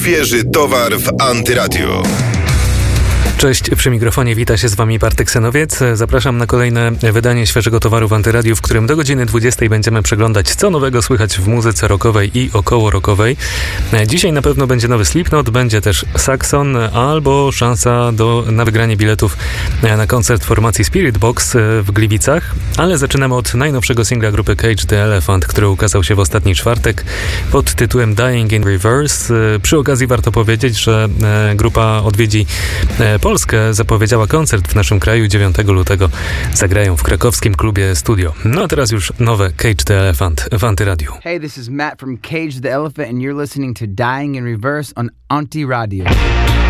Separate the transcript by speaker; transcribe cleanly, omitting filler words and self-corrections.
Speaker 1: Świeży towar w Antyradiu.
Speaker 2: Cześć, przy mikrofonie wita się z Wami Bartek Senowiec. Zapraszam na kolejne wydanie Świeżego Towaru w Antyradiu, w którym do godziny 20 będziemy przeglądać, co nowego słychać w muzyce rockowej i około-rockowej. Dzisiaj na pewno będzie nowy Slipknot, będzie też Saxon albo szansa na wygranie biletów na koncert formacji Spirit Box w Gliwicach, ale zaczynamy od najnowszego singla grupy Cage the Elephant, który ukazał się w ostatni czwartek pod tytułem Dying in Reverse. Przy okazji warto powiedzieć, że grupa odwiedzi Polskę, zapowiedziała koncert w naszym kraju 9 lutego. Zagrają w krakowskim klubie Studio. No a teraz już nowe Cage the Elephant w Antyradiu.
Speaker 3: Hey, this is Matt from Cage the Elephant and you're listening to Dying in Reverse on Antiradio.